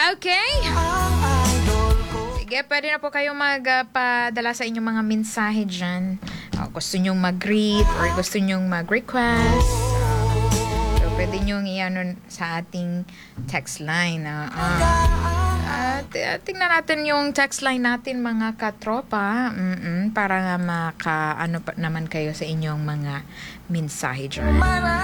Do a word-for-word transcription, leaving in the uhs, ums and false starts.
Okay. Sige, pwede na po kayong magpadala sa inyong mga mensahe dyan. Uh, gusto nyong mag-greet or gusto nyong mag-request. So, pwede nyong i-ano sa ating text line. Uh, uh, at uh, tingnan natin yung text line natin, mga katropa. Mm-mm, para nga maka, ano pa naman kayo sa inyong mga mensahe dyan.